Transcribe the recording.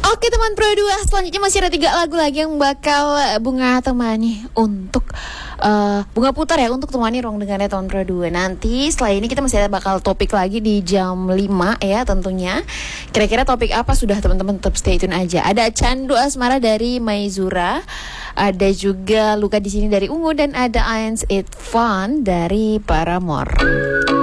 Oke teman Pro 2, selanjutnya masih ada 3 lagu lagi yang bakal Bunga temani untuk Bunga putar ya untuk temani ruang dengarnya teman Pro 2. Nanti setelah ini kita masih ada bakal topik lagi di jam 5 ya tentunya. Kira-kira topik apa sudah teman-teman tetap stay tune aja. Ada Candu Asmara dari Maizura, ada juga Luka di sini dari Ungu, dan ada Ain't It Fun dari Paramore.